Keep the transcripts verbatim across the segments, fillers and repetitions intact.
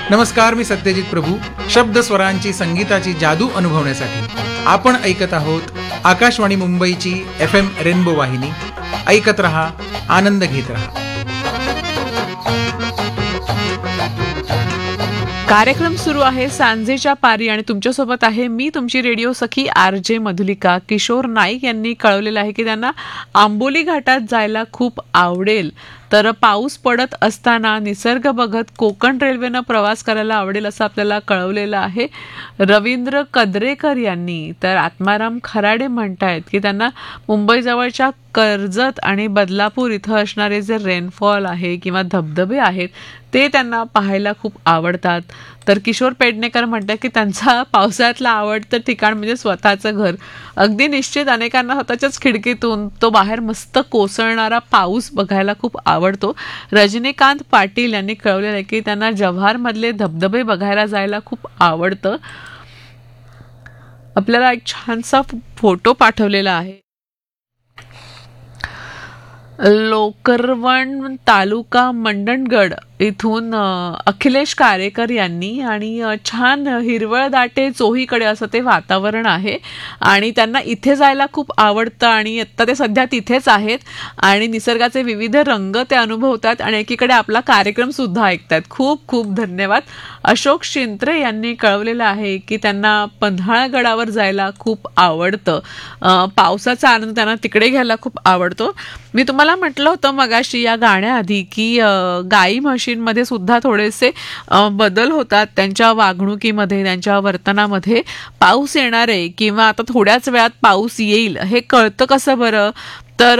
नमस्कार, मी सत्यजित प्रभू. शब्द स्वरांची संगीताची जादू अनुभवण्यासाठी आपण ऐकत आहोत आकाशवाणी मुंबईची एफ एम रेनबो वाहिनी. ऐकत रहा, आनंद घेत रहा. कार्यक्रम सुरू आहे सांजेच्या पारी आणि तुमच्यासोबत आहे मी तुमची रेडिओ सखी आर जे मधुलिका. किशोर नाईक यांनी कळवलेलं आहे की त्यांना आंबोली घाटात जायला खूप आवडेल. तर पाऊस पडत असताना निसर्ग बघत कोकण रेल्वेनं प्रवास करायला आवडेल असं आपल्याला कळवलेलं आहे रवींद्र कदरेकर यांनी. तर आत्माराम खराडे म्हणतायत की त्यांना मुंबईजवळच्या कर्जत आणि बदलापूर इथं असणारे जे रेनफॉल आहे किंवा धबधबे आहेत ते त्यांना पाहायला खूप आवडतात. तर किशोर पेडणेकर म्हणतात की त्यांचा पावसाळ्यातला आवडतं ठिकाण म्हणजे स्वतःचं घर. अगदी निश्चित अनेकांना स्वतःच्याच खिडकीतून तो बाहेर मस्त कोसळणारा पाऊस बघायला खूप आवडतो. रजनीकांत पाटील यांनी कळवलेलं आहे की त्यांना जव्हारमधले धबधबे बघायला जायला खूप आवडतं. आपल्याला एक छानसा फोटो पाठवलेला आहे. लोकरवण तालुका मंडणगड इथून अखिलेश कारेकर यांनी आणि छान हिरवळ दाटे चोहीकडे असं ते वातावरण आहे आणि त्यांना इथे जायला खूप आवडतं आणि आत्ता ते सध्या तिथेच आहेत आणि निसर्गाचे विविध रंग ते अनुभवतात आणि एकीकडे आपला कार्यक्रम सुद्धा ऐकतात. खूप खूप धन्यवाद. अशोक शिंत्रे यांनी कळवलेलं आहे की त्यांना पन्हाळगडावर जायला खूप आवडतं. पावसाचा आनंद त्यांना तिकडे घ्यायला खूप आवडतो. मी तुम्हाला म्हटलं होतं मगाशी या गाण्याआधी की गाई म्हशींमध्ये सुद्धा थोडेसे बदल होतात त्यांच्या वागणुकीमध्ये, त्यांच्या वर्तनामध्ये. पाऊस येणार आहे किंवा आता थोड्याच वेळात पाऊस येईल हे कळतं कसं बरं? तर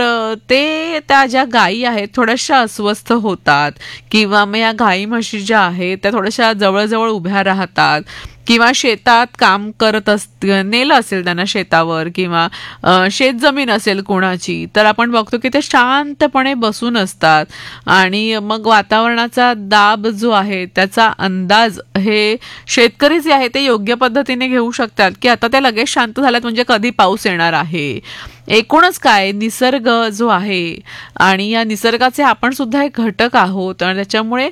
ते त्या ज्या गायी आहेत थोड्याशा अस्वस्थ होतात किंवा मग या गाई म्हशी ज्या आहेत त्या थोड्याशा जवळजवळ उभ्या राहतात किंवा शेतात काम करत अस नेलं असेल त्यांना शेतावर किंवा शेतजमीन असेल कोणाची तर आपण बघतो की ते शांतपणे बसून असतात आणि मग वातावरणाचा दाब जो आहे त्याचा अंदाज हे शेतकरी जे आहे ते योग्य पद्धतीने घेऊ शकतात की आता ते लगेच शांत झाल्यात म्हणजे कधी पाऊस येणार आहे. एकूणच काय निसर्ग जो आहे आणि या निसर्गाचे आपण सुद्धा एक घटक आहोत आणि त्याच्यामुळे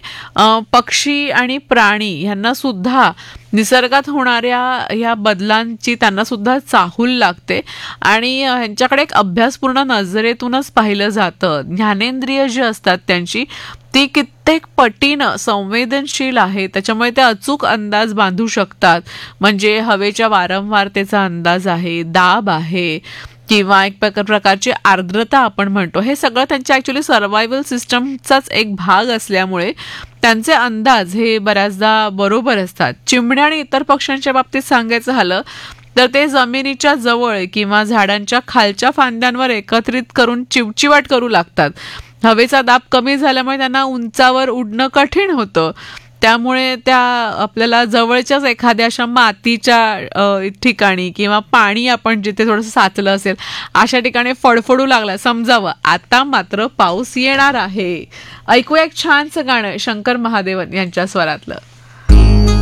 पक्षी आणि प्राणी यांना सुद्धा निसर्गात होणाऱ्या ह्या बदलांची त्यांना सुद्धा चाहूल लागते आणि ह्यांच्याकडे एक अभ्यासपूर्ण नजरेतूनच पाहिलं जातं. ज्ञानेंद्रिय जी असतात त्यांची ती कित्येक पटीनं संवेदनशील आहे त्याच्यामुळे ते अचूक अंदाज बांधू शकतात. म्हणजे हवेच्या वारंवारतेचा अंदाज आहे, दाब आहे किंवा एक प्रकारची आर्द्रता आपण म्हणतो. हे सगळं त्यांच्या ॲक्च्युली सर्व्हायव्हल सिस्टमचाच एक भाग असल्यामुळे त्यांचे अंदाज हे बऱ्याचदा बरोबर असतात. चिमण्या आणि इतर पक्ष्यांच्या बाबतीत सांगायचं झालं तर ते जमिनीच्या जवळ किंवा झाडांच्या खालच्या फांद्यांवर एकत्रित करून चिवचिवाट करू लागतात. हवेचा दाब कमी झाल्यामुळे त्यांना उंचावर उडणं कठीण होतं. त्यामुळे त्या आपल्याला जवळच्याच एखाद्या अशा मातीच्या ठिकाणी किंवा पाणी आपण जिथे थोडंसं साचलं असेल अशा ठिकाणी फडफडू लागला समजावं आता मात्र पाऊस येणार आहे. ऐकूया एक छानसं गाणं शंकर महादेवन यांच्या स्वरातलं.